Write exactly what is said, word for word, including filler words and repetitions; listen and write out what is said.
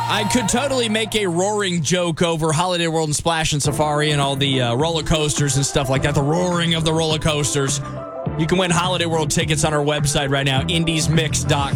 I could totally make a roaring joke over Holiday World and Splash and Safari and all the uh, roller coasters and stuff like that. The roaring of the roller coasters. You can win Holiday World tickets on our website right now, indies mix dot